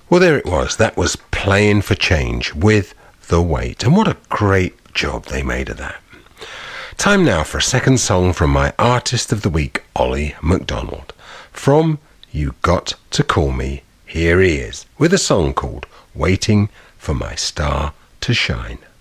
Well, there it was. That was Playing for Change with The Weight. And what a great job they made of that. Time now for a second song from my Artist of the Week, Ollie McDonald. From You Got to Call Me, here he is, with a song called Waiting for My Star to Shine.